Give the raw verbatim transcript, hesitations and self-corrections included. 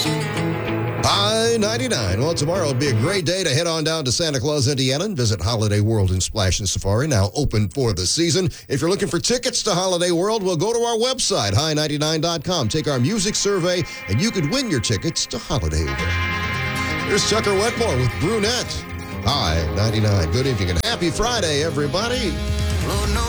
I ninety-nine. Well, tomorrow will be a great day to head on down to Santa Claus, Indiana, and visit Holiday World in Splash and Safari, now open for the season. If you're looking for tickets to Holiday World, well, go to our website, high ninety-nine dot com. Take our music survey, and you could win your tickets to Holiday World. Here's Tucker Wetmore with Brunette. High ninety-nine. Good evening and happy Friday, everybody. Oh, no.